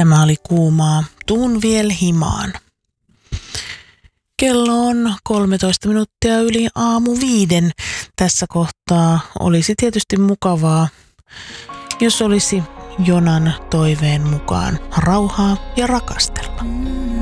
Tämä oli Kuumaa. Tuun viel himaan. Kello on 13 minuuttia yli 4:05. Tässä kohtaa olisi tietysti mukavaa, jos olisi Jonan toiveen mukaan rauhaa ja rakastella.